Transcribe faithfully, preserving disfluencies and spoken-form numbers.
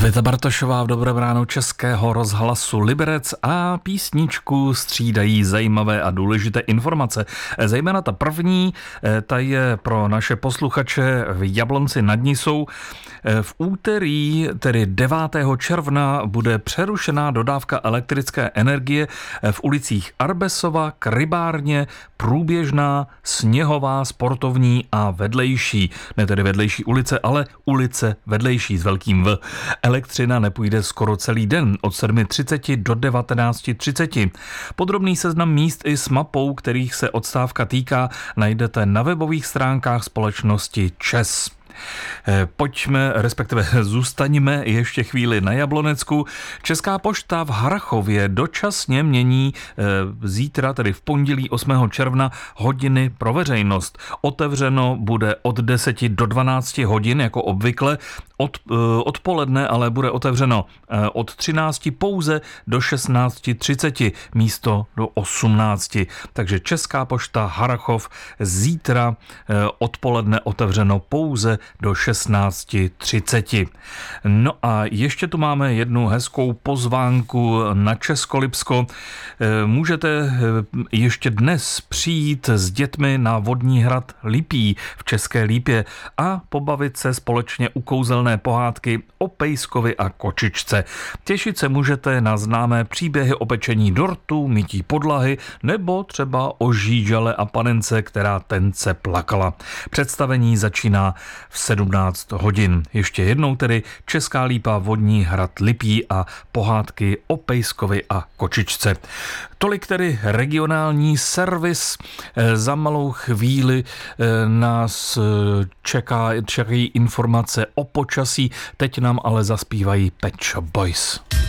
Iveta Bartošová v Dobrém ránu Českého rozhlasu Liberec a písničku střídají zajímavé a důležité informace. Zejména ta první, ta je pro naše posluchače v Jablonci nad Nisou. V úterý, tedy devátého června, bude přerušená dodávka elektrické energie v ulicích Arbesova, Krybárně, Průběžná, Sněhová, Sportovní a vedlejší. Ne tedy vedlejší ulice, ale ulice vedlejší s velkým V. Elektřina nepůjde skoro celý den od sedm třicet do devatenáct třicet. Podrobný seznam míst i s mapou, kterých se odstávka týká, najdete na webových stránkách společnosti ČEZ. Pojďme, respektive zůstaňme ještě chvíli na Jablonecku. Česká pošta v Harrachově dočasně mění zítra, tedy v pondělí osmého června, hodiny pro veřejnost. Otevřeno bude od deseti do dvanácti hodin, jako obvykle. Od, odpoledne ale bude otevřeno od třinácti pouze do šestnácti třiceti, místo do osmnácti. Takže Česká pošta Harrachov zítra odpoledne otevřeno pouze do šestnácti třiceti. No a ještě tu máme jednu hezkou pozvánku na Českolipsko. Můžete ještě dnes přijít s dětmi na vodní hrad Lipí v České Lípě a pobavit se společně u kouzelné pohádky o pejskovi a kočičce. Těšit se můžete na známé příběhy o pečení dortu, mytí podlahy nebo třeba o žížale a panence, která tence plakala. Představení začíná v sedmnáct hodin. Ještě jednou tedy Česká Lípa, vodní hrad Lipí a pohádky o pejskovi a kočičce. Tolik tedy regionální servis. Za malou chvíli nás čeká, čekají informace o počasí. Teď nám ale zaspívají Pet Shop Boys.